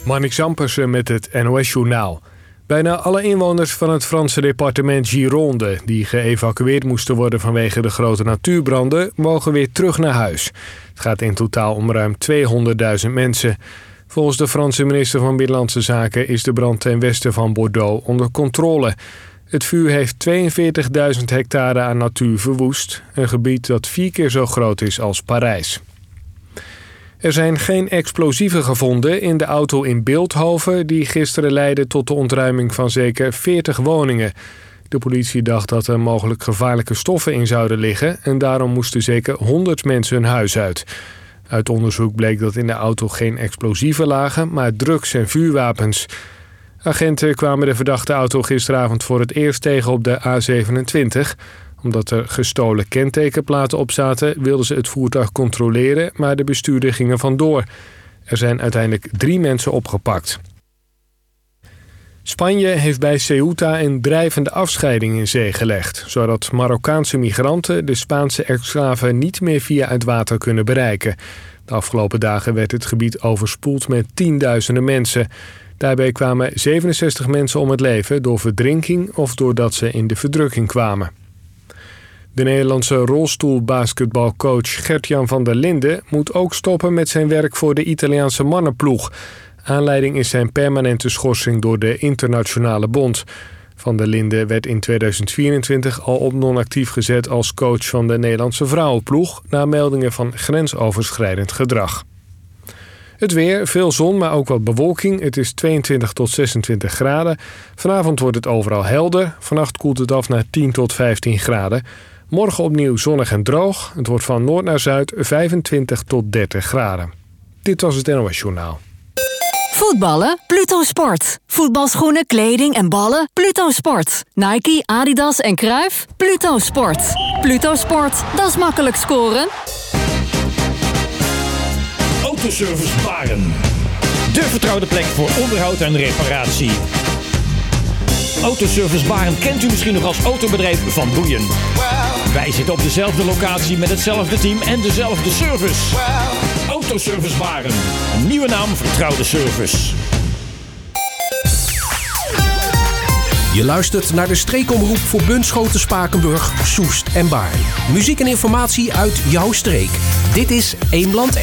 Marnix Ampersen met het NOS-journaal. Bijna alle inwoners van het Franse departement Gironde, die geëvacueerd moesten worden vanwege de grote natuurbranden, mogen weer terug naar huis. Het gaat in totaal om ruim 200.000 mensen. Volgens de Franse minister van Binnenlandse Zaken is de brand ten westen van Bordeaux onder controle. Het vuur heeft 42.000 hectare aan natuur verwoest, een gebied dat 4 keer zo groot is als Parijs. Er zijn geen explosieven gevonden in de auto in Bilthoven die gisteren leidde tot de ontruiming van zeker 40 woningen. De politie dacht dat er mogelijk gevaarlijke stoffen in zouden liggen en daarom moesten zeker 100 mensen hun huis uit. Uit onderzoek bleek dat in de auto geen explosieven lagen, maar drugs en vuurwapens. Agenten kwamen de verdachte auto gisteravond voor het eerst tegen op de A27. Omdat er gestolen kentekenplaten op zaten, wilden ze het voertuig controleren, maar de bestuurder ging er vandoor. Er zijn uiteindelijk 3 mensen opgepakt. Spanje heeft bij Ceuta een drijvende afscheiding in zee gelegd, zodat Marokkaanse migranten de Spaanse exclaven niet meer via het water kunnen bereiken. De afgelopen dagen werd het gebied overspoeld met tienduizenden mensen. Daarbij kwamen 67 mensen om het leven door verdrinking of doordat ze in de verdrukking kwamen. De Nederlandse rolstoelbasketbalcoach Gert-Jan van der Linden moet ook stoppen met zijn werk voor de Italiaanse mannenploeg. Aanleiding is zijn permanente schorsing door de Internationale Bond. Van der Linden werd in 2024 al op non-actief gezet als coach van de Nederlandse vrouwenploeg na meldingen van grensoverschrijdend gedrag. Het weer, veel zon, maar ook wat bewolking. Het is 22 tot 26 graden. Vanavond wordt het overal helder. Vannacht koelt het af naar 10 tot 15 graden. Morgen opnieuw zonnig en droog. Het wordt van noord naar zuid 25 tot 30 graden. Dit was het NOS Journaal. Voetballen? Pluto Sport. Voetbalschoenen, kleding en ballen? Pluto Sport. Nike, Adidas en Cruijff? Pluto Sport. Pluto Sport, dat is makkelijk scoren. Autoservice Baren. De vertrouwde plek voor onderhoud en reparatie. Autoservice Baren kent u misschien nog als autobedrijf Van Boeien. Wij zitten op dezelfde locatie met hetzelfde team en dezelfde service. Autoservice Baren. Een nieuwe naam, vertrouwde service. Je luistert naar de streekomroep voor Bunschoten, Spakenburg, Soest en Baarn. Muziek en informatie uit jouw streek. Dit is Eemland 1.